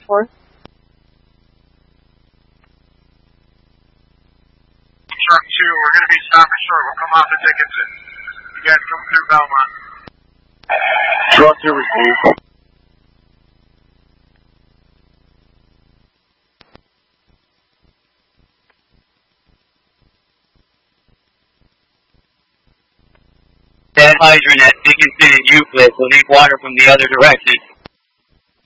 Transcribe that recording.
4. Truck 2, we're going to be stopping short. We'll come off the tickets and you guys come through Belmont. Truck 2 received. That hydrant at Dickinson and Euclid will need water from the other direction.